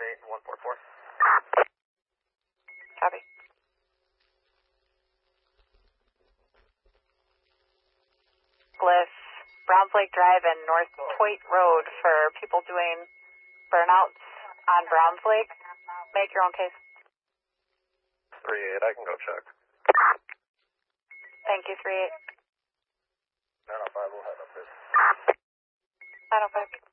144. Copy. Bliss, Browns Lake Drive and North Toit Road for people doing burnouts on Browns Lake. Make your own case. 38, I can go check. Thank you, 38. 905, we'll head up this. 905.